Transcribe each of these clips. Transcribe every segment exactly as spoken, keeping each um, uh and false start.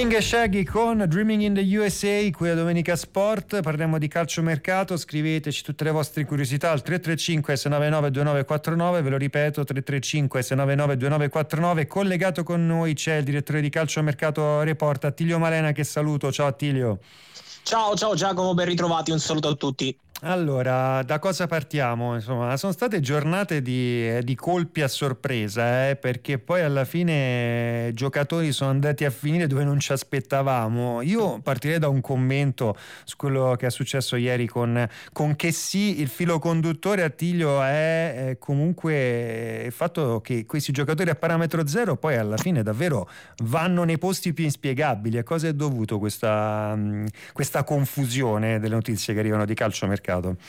Sting e Shaggy con Dreaming in the U S A, qui a Domenica Sport. Parliamo di calciomercato, scriveteci tutte le vostre curiosità al tre tre cinque sei nove nove due nove quattro nove, ve lo ripeto tre tre cinque sei nove nove due nove quattro nove. Collegato con noi c'è il direttore di Calciomercato Report, Attilio Malena, che saluto. Ciao Attilio. Ciao, ciao Giacomo, ben ritrovati, un saluto a tutti. Allora, da cosa partiamo? Insomma, sono state giornate di, di colpi a sorpresa, eh, perché poi alla fine i giocatori sono andati a finire dove non ci aspettavamo. Io partirei da un commento su quello che è successo ieri con, con Chessy. Il filo conduttore, Attilio, è, è comunque il fatto che questi giocatori a parametro zero poi alla fine davvero vanno nei posti più inspiegabili. A cosa è dovuto questa, questa confusione delle notizie che arrivano di calciomercato?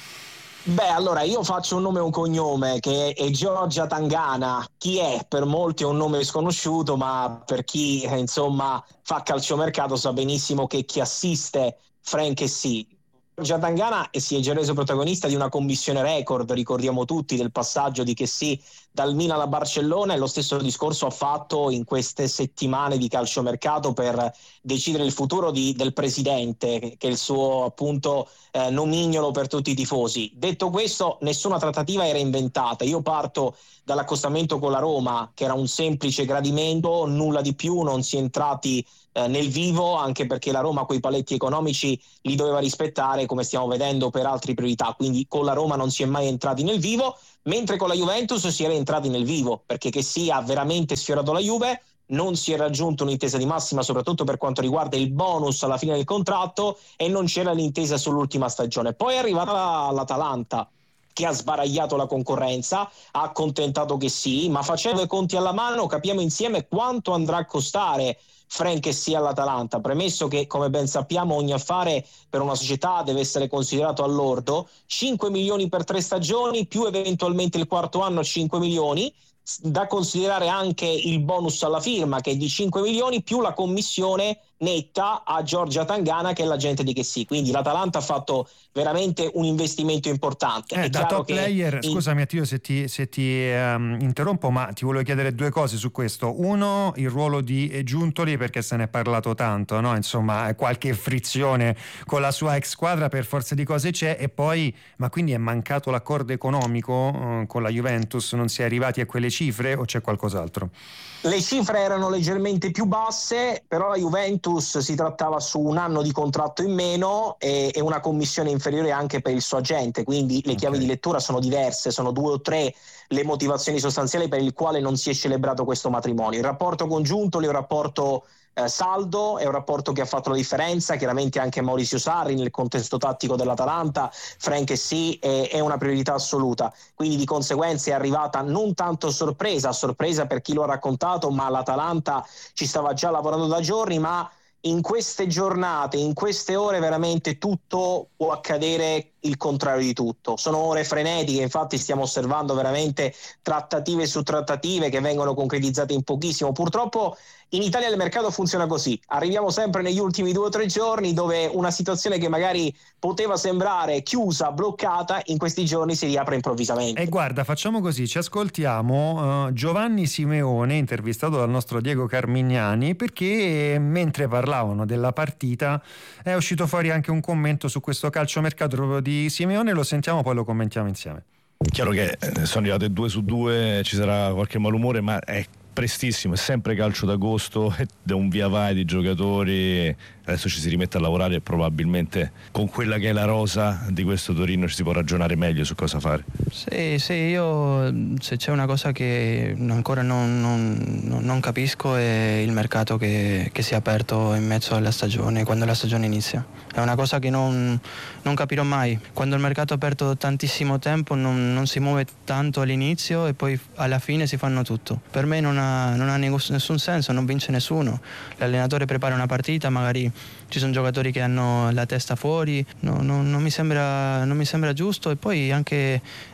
Beh, allora io faccio un nome e un cognome che è Giorgia Tangana. Chi è? Per molti è un nome sconosciuto, ma per chi eh, insomma fa calciomercato sa benissimo che chi assiste Frank Chessy. Giorgia Tangana si è già reso protagonista di una commissione record, ricordiamo tutti, del passaggio di Chessy dal Milan alla Barcellona, e lo stesso discorso ha fatto in queste settimane di calciomercato per decidere il futuro di, del presidente, che è il suo appunto eh, nomignolo per tutti i tifosi. Detto questo, nessuna trattativa era inventata. Io parto dall'accostamento con la Roma, che era un semplice gradimento, nulla di più, non si è entrati eh, nel vivo, anche perché la Roma quei paletti economici li doveva rispettare, come stiamo vedendo, per altre priorità. Quindi con la Roma non si è mai entrati nel vivo, mentre con la Juventus si era entrati nel vivo, perché che sia veramente sfiorato la Juve, non si è raggiunta un'intesa di massima, soprattutto per quanto riguarda il bonus alla fine del contratto, e non c'era l'intesa sull'ultima stagione. Poi è arrivata l'Atalanta, che ha sbaragliato la concorrenza, ha accontentato che sì, ma facendo i conti alla mano capiamo insieme quanto andrà a costare Frank Chessy all'Atalanta, premesso che, come ben sappiamo, ogni affare per una società deve essere considerato al lordo. Cinque milioni per tre stagioni, più eventualmente il quarto anno cinque milioni, da considerare anche il bonus alla firma, che è di cinque milioni, più la commissione netta a Giorgia Tangana, che è l'agente di Chessy. Quindi l'Atalanta ha fatto veramente un investimento importante. Eh, è da top player, in... scusami Attilio se ti, se ti um, interrompo, ma ti volevo chiedere due cose su questo. Uno, il ruolo di Giuntoli, perché se ne è parlato tanto, no? Insomma, qualche frizione con la sua ex squadra per forza di cose c'è. E poi, ma quindi è mancato l'accordo economico uh, con la Juventus? Non si è arrivati a quelle cifre o c'è qualcos'altro? Le cifre erano leggermente più basse, però la Juventus si trattava su un anno di contratto in meno e, e una commissione inferiore anche per il suo agente, quindi le chiavi okay. di lettura sono diverse, sono due o tre le motivazioni sostanziali per il quale non si è celebrato questo matrimonio. Il rapporto congiunto è un rapporto eh, saldo, è un rapporto che ha fatto la differenza, chiaramente anche Maurizio Sarri nel contesto tattico dell'Atalanta, Frank Chessy è, è una priorità assoluta, quindi di conseguenza è arrivata non tanto sorpresa, a sorpresa per chi lo ha raccontato, ma l'Atalanta ci stava già lavorando da giorni, ma in queste giornate, in queste ore veramente tutto può accadere, il contrario di tutto. Sono ore frenetiche, infatti stiamo osservando veramente trattative su trattative che vengono concretizzate in pochissimo. Purtroppo in Italia il mercato funziona così, arriviamo sempre negli ultimi due o tre giorni dove una situazione che magari poteva sembrare chiusa, bloccata, in questi giorni si riapre improvvisamente. E guarda, facciamo così, ci ascoltiamo uh, Giovanni Simeone, intervistato dal nostro Diego Carmignani, perché mentre parlavano della partita è uscito fuori anche un commento su questo calciomercato proprio di Simeone, lo sentiamo poi lo commentiamo insieme. Chiaro che sono arrivate due su due, ci sarà qualche malumore, ma è prestissimo, è sempre calcio d'agosto, da un via vai di giocatori. Adesso ci si rimette a lavorare e probabilmente con quella che è la rosa di questo Torino ci si può ragionare meglio su cosa fare. Sì, sì, io se c'è una cosa che ancora non, non, non capisco è il mercato che, che si è aperto in mezzo alla stagione, quando la stagione inizia. È una cosa che non, non capirò mai. Quando il mercato è aperto tantissimo tempo non, non si muove tanto all'inizio e poi alla fine si fanno tutto. Per me non ha, non ha nessun senso, non vince nessuno. L'allenatore prepara una partita, magari ci sono giocatori che hanno la testa fuori, no, no, non, mi sembra, non mi sembra giusto, e poi anche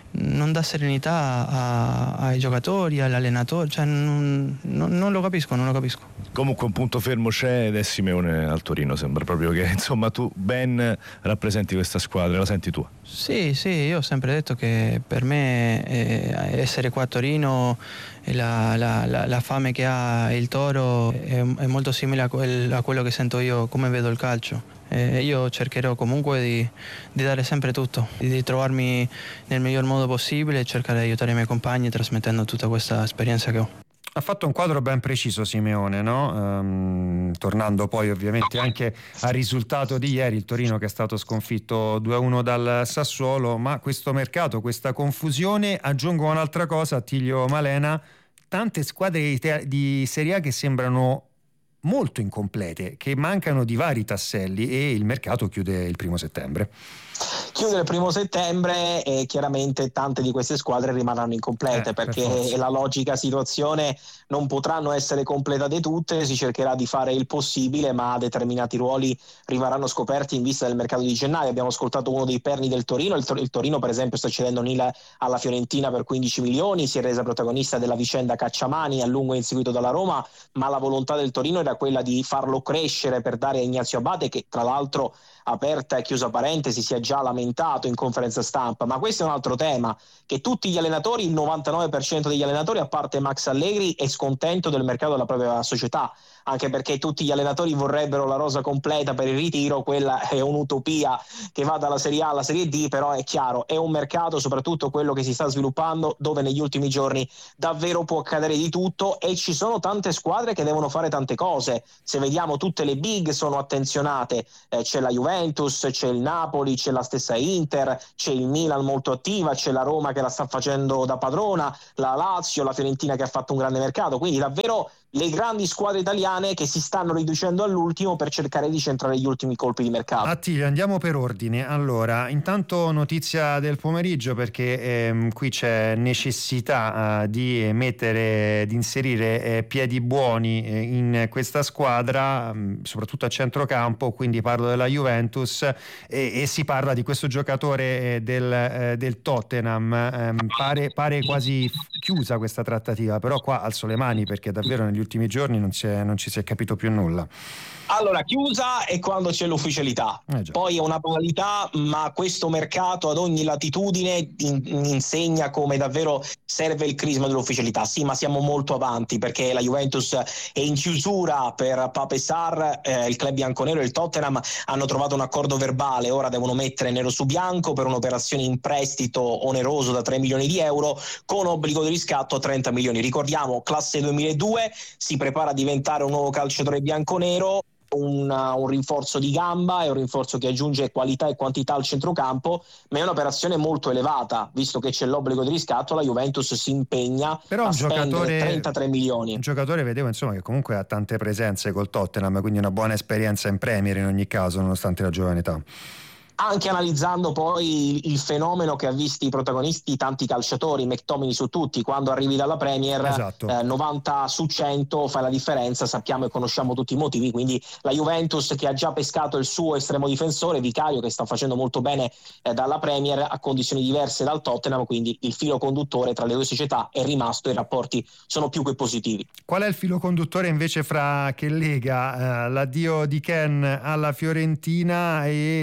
non dà serenità a, ai giocatori, all'allenatore, cioè non, non, non lo capisco, non lo capisco. Comunque un punto fermo c'è ed è Simeone al Torino, sembra proprio che insomma tu ben rappresenti questa squadra, la senti tua? Sì, sì, io ho sempre detto che per me eh, essere qua a Torino e la, la, la, la fame che ha il Toro è, è molto simile a, quel, a quello che sento io, come vedo il calcio. Eh, io cercherò comunque di, di dare sempre tutto, di, di trovarmi nel miglior modo possibile e cercare di aiutare i miei compagni trasmettendo tutta questa esperienza che ho. Ha fatto un quadro ben preciso Simeone, no? Um, tornando poi ovviamente anche al risultato di ieri, il Torino che è stato sconfitto due a uno dal Sassuolo, ma questo mercato, questa confusione, aggiungo un'altra cosa, Attilio Malena, tante squadre di, te- di Serie A che sembrano molto incomplete, che mancano di vari tasselli e il mercato chiude il primo settembre. Chiude il primo settembre e chiaramente tante di queste squadre rimarranno incomplete, eh, perché per è la logica situazione, non potranno essere completate tutte, si cercherà di fare il possibile, ma determinati ruoli rimarranno scoperti in vista del mercato di gennaio. Abbiamo ascoltato uno dei perni del Torino, il, Tor- il Torino per esempio sta cedendo Nila alla Fiorentina per quindici milioni, si è resa protagonista della vicenda Cacciamani, a lungo inseguito dalla Roma, ma la volontà del Torino era quella di farlo crescere per dare a Ignazio Abate, che tra l'altro, aperta e chiusa parentesi, si è già lamentato in conferenza stampa. Ma questo è un altro tema, che tutti gli allenatori, il novantanove per cento degli allenatori a parte Max Allegri, è scontento del mercato della propria società, anche perché tutti gli allenatori vorrebbero la rosa completa per il ritiro. Quella è un'utopia che va dalla Serie A alla Serie D, però è chiaro, è un mercato, soprattutto quello che si sta sviluppando, dove negli ultimi giorni davvero può accadere di tutto e ci sono tante squadre che devono fare tante cose. Se vediamo, tutte le big sono attenzionate, eh, c'è la Juventus, c'è il Napoli, c'è la stessa Inter, c'è il Milan molto attiva, c'è la Roma che la sta facendo da padrona, la Lazio, la Fiorentina che ha fatto un grande mercato, quindi davvero le grandi squadre italiane che si stanno riducendo all'ultimo per cercare di centrare gli ultimi colpi di mercato. Attilio, andiamo per ordine. Allora, intanto notizia del pomeriggio, perché ehm, qui c'è necessità eh, di mettere, di inserire eh, piedi buoni eh, in questa squadra, mh, soprattutto a centrocampo, quindi parlo della Juventus e, e si parla di questo giocatore eh, del, eh, del Tottenham. Eh, pare, pare quasi chiusa questa trattativa, però qua alzo le mani perché davvero negli ultimi giorni non, si è, non ci si è capito più nulla. Allora, chiusa è quando c'è l'ufficialità, eh poi è una banalità, ma questo mercato ad ogni latitudine in, insegna come davvero serve il crisma dell'ufficialità. Sì, ma siamo molto avanti, perché la Juventus è in chiusura per Pape Sarr, eh, il club bianconero e il Tottenham hanno trovato un accordo verbale, ora devono mettere nero su bianco per un'operazione in prestito oneroso da tre milioni di euro con obbligo di riscatto a trenta milioni. Ricordiamo, classe duemiladue, si prepara a diventare un nuovo calciatore bianconero. Un, un rinforzo di gamba, è un rinforzo che aggiunge qualità e quantità al centrocampo, ma è un'operazione molto elevata, visto che c'è l'obbligo di riscatto. La Juventus si impegna Però a un spendere giocatore, trentatré milioni. Un giocatore vedevo insomma che comunque ha tante presenze col Tottenham, quindi una buona esperienza in Premier in ogni caso, nonostante la giovane età. Anche analizzando poi il fenomeno che ha visto i protagonisti, tanti calciatori, McTominay su tutti, quando arrivi dalla Premier, esatto. eh, novanta su cento fa la differenza, sappiamo e conosciamo tutti i motivi. Quindi la Juventus, che ha già pescato il suo estremo difensore Vicario, che sta facendo molto bene eh, dalla Premier, a condizioni diverse dal Tottenham, quindi il filo conduttore tra le due società è rimasto e i rapporti sono più che positivi. Qual è il filo conduttore invece fra che lega eh, l'addio di Ken alla Fiorentina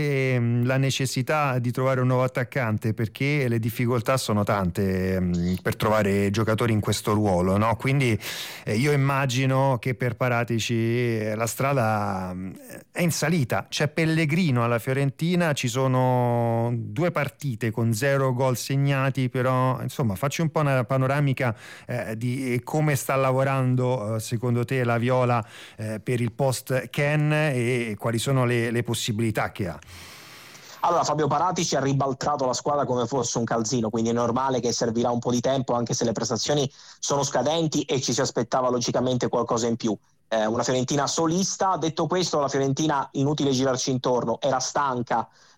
e la necessità di trovare un nuovo attaccante, perché le difficoltà sono tante mh, per trovare giocatori in questo ruolo, no? Quindi eh, io immagino che per Paratici eh, la strada mh, è in salita. C'è Pellegrino alla Fiorentina, ci sono due partite con zero gol segnati, però insomma facci un po' una panoramica eh, di come sta lavorando eh, secondo te la Viola eh, per il post Ken e quali sono le, le possibilità che ha. Allora, Fabio Paratici ha ribaltato la squadra come fosse un calzino, quindi è normale che servirà un po' di tempo, anche se le prestazioni sono scadenti e ci si aspettava logicamente qualcosa in più. Eh, una Fiorentina solista. Detto questo, la Fiorentina, inutile girarci intorno, era stanca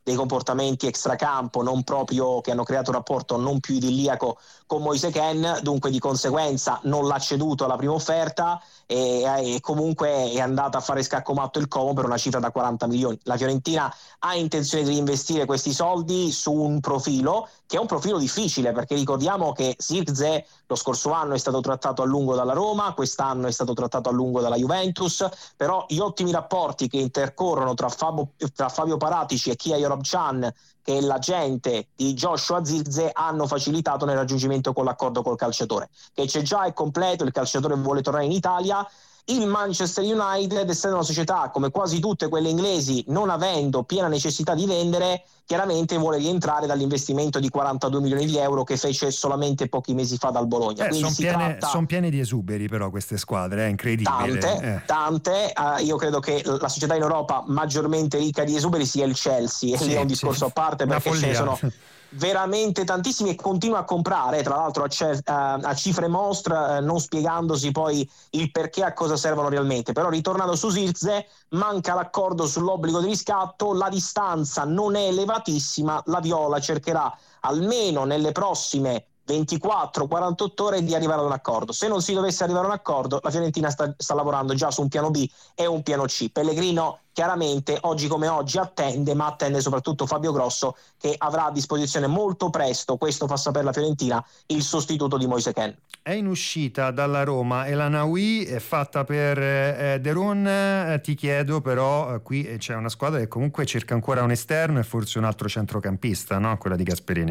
dei comportamenti extracampo non proprio, che hanno creato un rapporto non più idilliaco con Moise Kean, dunque di conseguenza non l'ha ceduto alla prima offerta e, e comunque è andata a fare scaccomatto il Como per una cifra da quaranta milioni. La Fiorentina ha intenzione di investire questi soldi su un profilo che è un profilo difficile, perché ricordiamo che Zirkzee lo scorso anno è stato trattato a lungo dalla Roma, quest'anno è stato trattato a lungo dalla Juventus, però gli ottimi rapporti che intercorrono tra Fabio, tra Fabio Paratici e Kia Yorobcan, che è l'agente di Joshua Zirkzee, hanno facilitato nel raggiungimento con l'accordo col calciatore, che c'è già, è completo, il calciatore vuole tornare in Italia. Il Manchester United, essendo una società come quasi tutte quelle inglesi, non avendo piena necessità di vendere, chiaramente vuole rientrare dall'investimento di quarantadue milioni di euro che fece solamente pochi mesi fa dal Bologna. Eh, sono piene, son piene di esuberi però queste squadre, è incredibile. Tante, eh. tante. Uh, io credo che la società in Europa maggiormente ricca di esuberi sia il Chelsea, e sì, lì è un discorso sì, a parte, perché ce ne sono veramente tantissimi e continua a comprare, tra l'altro a, ce- a cifre mostre, eh, non spiegandosi poi il perché, a cosa servono realmente. Però ritornando su Zirkzee, manca l'accordo sull'obbligo di riscatto, la distanza non è elevatissima, la Viola cercherà almeno nelle prossime ventiquattro quarantotto ore di arrivare ad un accordo. Se non si dovesse arrivare a un accordo, la Fiorentina sta, sta lavorando già su un piano B e un piano C. Pellegrino chiaramente oggi come oggi attende, ma attende soprattutto Fabio Grosso, che avrà a disposizione molto presto, questo fa sapere la Fiorentina, il sostituto di Moise Kean. È in uscita dalla Roma El Anaoui, è fatta per eh, De Roon. Eh, ti chiedo però, eh, qui c'è una squadra che comunque cerca ancora un esterno e forse un altro centrocampista, no? Quella di Gasperini.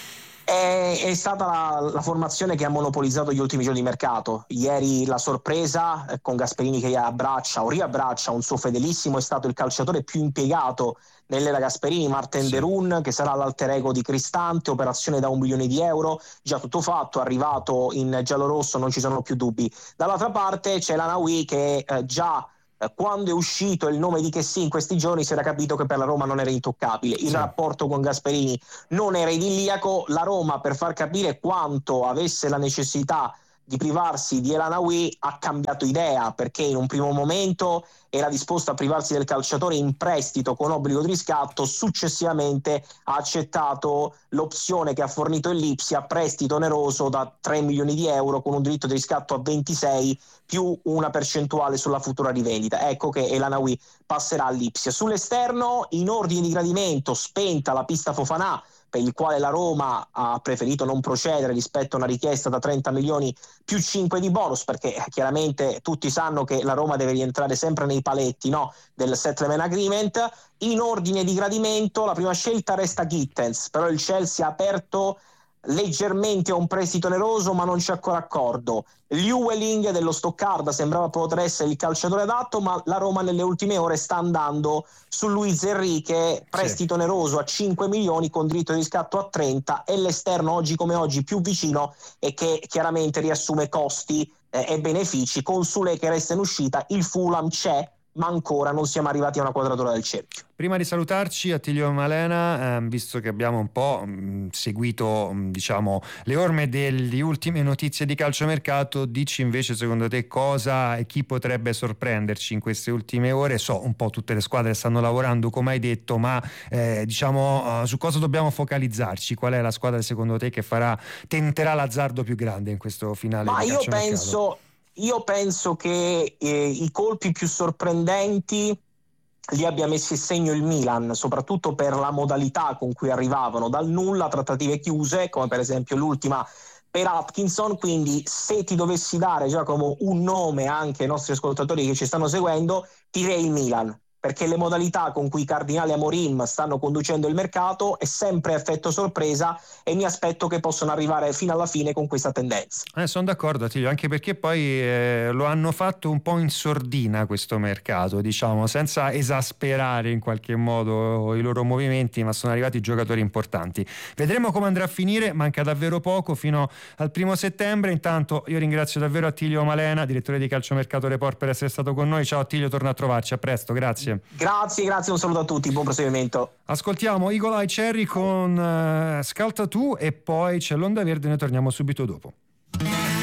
È, è stata la, la formazione che ha monopolizzato gli ultimi giorni di mercato. Ieri la sorpresa, eh, con Gasperini che abbraccia o riabbraccia un suo fedelissimo, è stato il calciatore più impiegato nell'era Gasperini, Martin sì. De Roon, che sarà l'alter ego di Cristante, operazione da un milione di euro, già tutto fatto, arrivato in giallorosso, non ci sono più dubbi. Dall'altra parte c'è l'Anaoui che eh, già quando è uscito il nome di Chessy in questi giorni si era capito che per la Roma non era intoccabile, il sì. rapporto con Gasperini non era idilliaco. La Roma, per far capire quanto avesse la necessità di privarsi di El Anaoui, ha cambiato idea, perché in un primo momento era disposto a privarsi del calciatore in prestito con obbligo di riscatto, successivamente ha accettato l'opzione che ha fornito il Lipsia, prestito oneroso da tre milioni di euro con un diritto di riscatto a ventisei più una percentuale sulla futura rivendita. Ecco che El Anaoui passerà al Lipsia. Sull'esterno, in ordine di gradimento, spenta la pista Fofana, per il quale la Roma ha preferito non procedere rispetto a una richiesta da trenta milioni più cinque di bonus, perché chiaramente tutti sanno che la Roma deve rientrare sempre nei paletti, no, del settlement agreement. In ordine di gradimento la prima scelta resta Gittens, però il Chelsea ha aperto leggermente a un prestito oneroso, ma non c'è ancora accordo. Llewellyn dello Stoccarda sembrava poter essere il calciatore adatto, ma la Roma nelle ultime ore sta andando su Luis Enrique, prestito sì. oneroso a cinque milioni con diritto di riscatto a trenta, e l'esterno oggi come oggi più vicino e che chiaramente riassume costi eh, e benefici. Con Sule che resta in uscita, il Fulham c'è, ma ancora non siamo arrivati a una quadratura del cerchio. Prima di salutarci, Attilio Malena, eh, visto che abbiamo un po' mh, seguito mh, diciamo le orme delle ultime notizie di calciomercato, dici invece secondo te cosa e chi potrebbe sorprenderci in queste ultime ore? So, un po' tutte le squadre stanno lavorando come hai detto, ma eh, diciamo uh, su cosa dobbiamo focalizzarci? Qual è la squadra secondo te che farà tenterà l'azzardo più grande in questo finale ma di calciomercato? io penso Io penso che eh, i colpi più sorprendenti li abbia messi in segno il Milan, soprattutto per la modalità con cui arrivavano dal nulla, trattative chiuse, come per esempio l'ultima per Atkinson. Quindi se ti dovessi dare, Giacomo, un nome anche ai nostri ascoltatori che ci stanno seguendo, direi il Milan, perché le modalità con cui Cardinale e Amorim stanno conducendo il mercato è sempre effetto sorpresa, e mi aspetto che possano arrivare fino alla fine con questa tendenza. Eh, sono d'accordo, Attilio, anche perché poi eh, lo hanno fatto un po' in sordina questo mercato, diciamo, senza esasperare in qualche modo i loro movimenti, ma sono arrivati giocatori importanti. Vedremo come andrà a finire, manca davvero poco fino al primo settembre. Intanto io ringrazio davvero Attilio Malena, direttore di Calciomercato Report, per essere stato con noi. Ciao Attilio, torna a trovarci, a presto, grazie. Grazie, grazie, un saluto a tutti, buon proseguimento. Ascoltiamo Eagle Eye Cherry con uh, Skull Tattoo e poi c'è l'Onda Verde, noi torniamo subito dopo.